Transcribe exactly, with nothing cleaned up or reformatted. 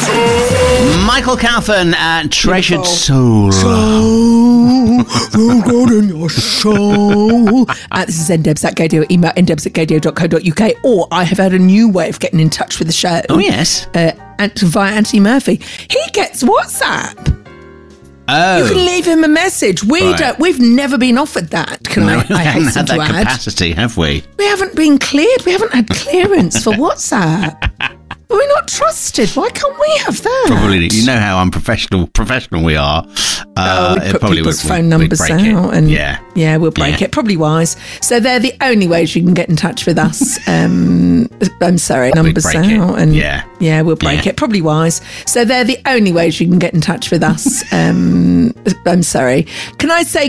Michael Calfan at Treasured Soul. Soul, God in your soul. Uh, this is ndebs at gadio. Email ndebs at gadio dot co dot uk. Or I have had a new way of getting in touch with the show. Oh, yes. Uh, and via Anthony Murphy. He gets WhatsApp. Oh. You can leave him a message. We Right. don't. We've never been offered that. Can No, I, we I haven't hasten had to that add? capacity, have we? We haven't been cleared. We haven't had clearance for WhatsApp. We're not trusted. Why can't we have that? Probably. You know how unprofessional professional we are. Uh, Oh, we it put probably people's would- phone we'd numbers break out, it. and yeah, yeah, we'll break Yeah. it. Probably wise. So they're the only ways you can get in touch with us. Um, I'm sorry, numbers break out, it. and Yeah. yeah, we'll break Yeah. it. Probably wise. So they're the only ways you can get in touch with us. Um, I'm sorry. Can I say